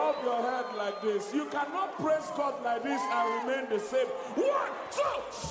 rub your head like this. You cannot praise God like this and remain the same. 1, 2,